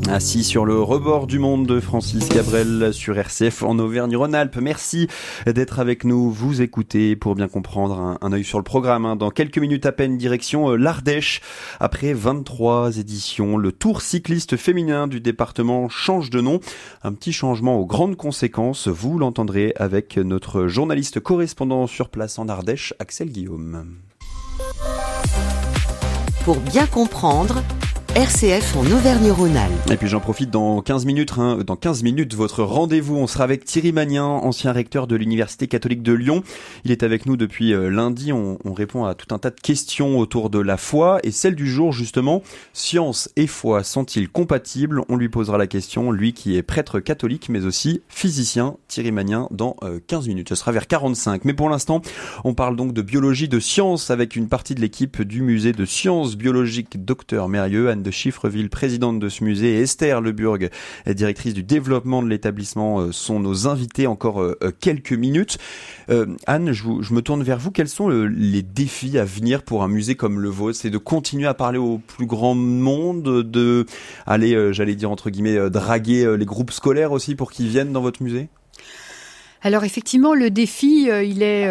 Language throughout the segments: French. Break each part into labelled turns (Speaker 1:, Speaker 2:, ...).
Speaker 1: Assis sur le rebord du monde de Francis Cabrel sur RCF en Auvergne-Rhône-Alpes. Merci d'être avec nous. Vous écoutez pour bien comprendre un œil sur le programme. Dans quelques minutes à peine, direction l'Ardèche. Après 23 éditions, le Tour cycliste féminin du département change de nom. Un petit changement aux grandes conséquences. Vous l'entendrez avec notre journaliste correspondant sur place en Ardèche, Axel Guillaume.
Speaker 2: Pour bien comprendre, RCF en Auvergne-Rhône-Alpes.
Speaker 1: Et puis j'en profite dans 15 minutes, dans 15 minutes, votre rendez-vous, on sera avec Thierry Magnin, ancien recteur de l'Université catholique de Lyon. Il est avec nous depuis lundi, on répond à tout un tas de questions autour de la foi et celle du jour justement, science et foi sont-ils compatibles? On lui posera la question, lui qui est prêtre catholique mais aussi physicien, Thierry Magnin, dans 15 minutes, ce sera vers 45. Mais pour l'instant, on parle donc de biologie, de science avec une partie de l'équipe du musée de sciences biologiques Dr Mérieux, Anne de Chiffreville, présidente de ce musée, et Esther Leburg, directrice du développement de l'établissement, sont nos invités encore quelques minutes. Anne, je me tourne vers vous. Quels sont les défis à venir pour un musée comme le vôtre? C'est de continuer à parler au plus grand monde, de aller, j'allais dire entre guillemets, draguer les groupes scolaires aussi pour qu'ils viennent dans votre musée?
Speaker 3: Alors effectivement, le défi, il est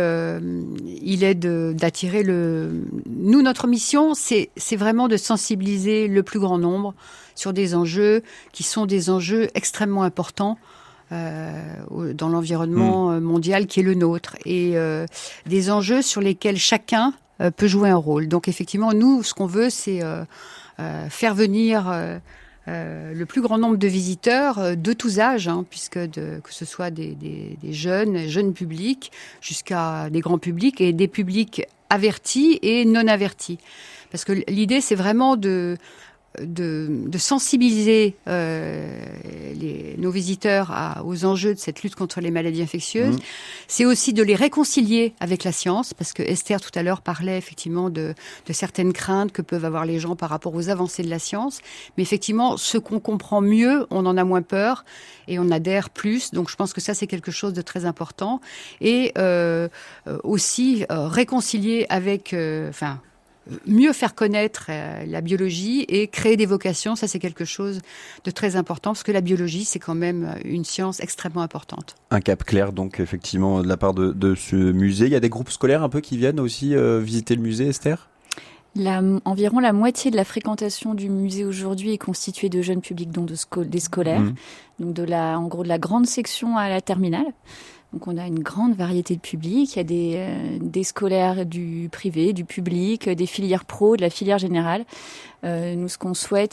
Speaker 3: d'attirer Nous, notre mission, c'est vraiment de sensibiliser le plus grand nombre sur des enjeux qui sont des enjeux extrêmement importants dans l'environnement mondial qui est le nôtre, et des enjeux sur lesquels chacun peut jouer un rôle. Donc effectivement, nous, ce qu'on veut, c'est faire venir le plus grand nombre de visiteurs de tous âges, puisque que ce soit des jeunes publics jusqu'à des grands publics et des publics avertis et non avertis. Parce que l'idée, c'est vraiment de sensibiliser nos visiteurs aux enjeux de cette lutte contre les maladies infectieuses. C'est aussi de les réconcilier avec la science, parce que Esther tout à l'heure parlait effectivement de certaines craintes que peuvent avoir les gens par rapport aux avancées de la science. Mais effectivement, ce qu'on comprend mieux, on en a moins peur et on adhère plus. Donc je pense que ça, c'est quelque chose de très important. Et aussi réconcilier avec... mieux faire connaître la biologie et créer des vocations, ça c'est quelque chose de très important, parce que la biologie, c'est quand même une science extrêmement importante.
Speaker 1: Un cap clair, donc, effectivement, de la part de ce musée. Il y a des groupes scolaires un peu qui viennent aussi visiter le musée, Esther ?
Speaker 4: Environ la moitié de la fréquentation du musée aujourd'hui est constituée de jeunes publics, donc des scolaires, donc en gros de la grande section à la terminale. Donc on a une grande variété de publics, il y a des scolaires du privé, du public, des filières pro, de la filière générale. Nous, ce qu'on souhaite,